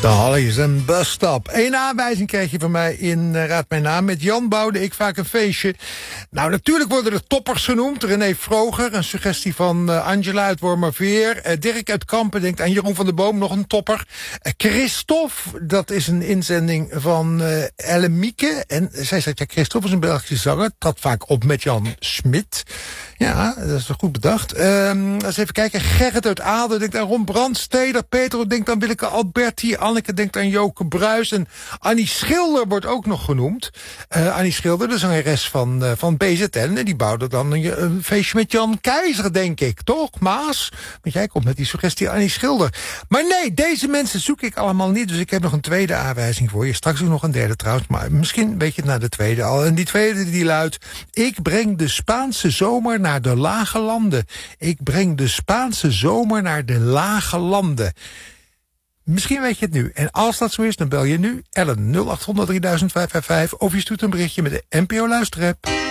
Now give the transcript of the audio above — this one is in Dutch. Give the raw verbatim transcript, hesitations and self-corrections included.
De Hollies en Bus Stop. Eén aanwijzing kreeg je van mij in uh, Raad Mijn Naam. Met Jan bouwde ik vaak een feestje. Nou, natuurlijk worden er toppers genoemd. René Vroger, een suggestie van uh, Angela uit Wormerveer. Uh, Dirk uit Kampen denkt aan Jeroen van der Boom, nog een topper. Uh, Christophe, dat is een inzending van uh, Ellemieke. En zij zegt, ja, Christophe is een Belgische zanger. Trad vaak op met Jan Smit. Ja, dat is wel goed bedacht. Uh, eens even kijken. Gerrit uit Aalden denkt aan Ron Brandsteder. Peter denkt aan Willeke Alberti. Anneke denkt aan Joke Bruis. En Annie Schilder wordt ook nog genoemd. Uh, Annie Schilder, de zangeres van, uh, van B Z N. En die bouwde dan een, een feestje met Jan Keizer, denk ik. Toch, Maas? Want jij komt met die suggestie Annie Schilder. Maar nee, deze mensen zoek ik allemaal niet. Dus ik heb nog een tweede aanwijzing voor je. Straks ook nog een derde trouwens. Maar misschien weet je het naar de tweede al. En die tweede die luidt: ik breng de Spaanse zomer naar de lage landen. Ik breng de Spaanse zomer naar de lage landen. Misschien weet je het nu. En als dat zo is, dan bel je nu Ellen nul acht honderd drieduizend vijfhonderdvijfenvijftig of je stuurt een berichtje met de N P O Luisterapp.